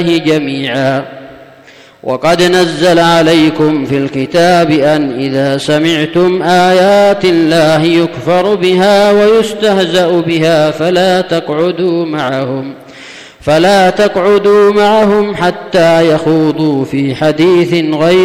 جميعا. وقد نزل عليكم في الكتاب أن إذا سمعتم آيات الله يكفر بها ويستهزأ بها فلا تقعدوا معهم حتى يخوضوا في حديث غيره